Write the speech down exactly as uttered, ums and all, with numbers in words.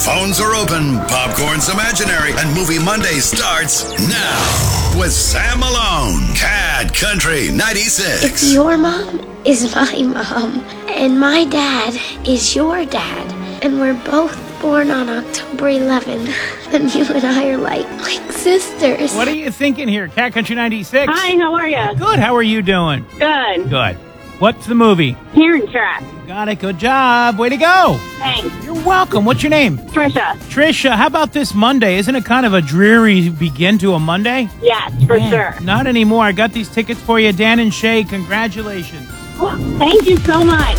Phones are open, popcorn's imaginary, and Movie Monday starts now with Sam Malone, Cat Country ninety-six. If your mom is my mom, and my dad is your dad, and we're both born on October eleventh, then you and I are like, like sisters. What are you thinking here, Cat Country ninety-six? Hi, how are you? Good, how are you doing? Good. Good. What's the movie? Parent Trap. Got it, good job. Way to go. Thanks. You're welcome. What's your name? Trisha. Trisha, how about this Monday? Isn't it kind of a dreary begin to a Monday? Yes, for Man, sure. Not anymore. I got these tickets for you. Dan and Shay, congratulations. Thank you so much.